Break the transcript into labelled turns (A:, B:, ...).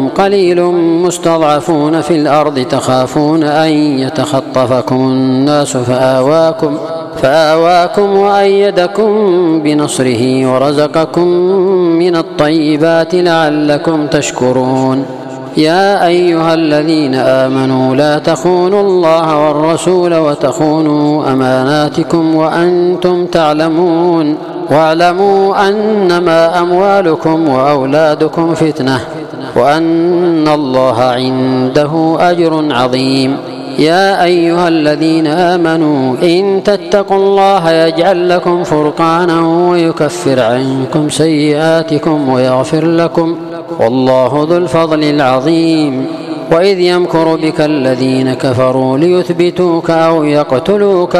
A: قليل مستضعفون في الأرض تخافون أن يتخطفكم الناس فآواكم وأيدكم بنصره ورزقكم من الطيبات لعلكم تشكرون. يا أيها الذين آمنوا لا تخونوا الله والرسول وتخونوا أماناتكم وأنتم تعلمون واعلموا أنما أموالكم وأولادكم فتنة وأن الله عنده أجر عظيم. يا أيها الذين آمنوا إن تتقوا الله يجعل لكم فرقانا ويكفر عنكم سيئاتكم ويغفر لكم والله ذو الفضل العظيم. وإذ يمكر بك الذين كفروا ليثبتوك أو يقتلوك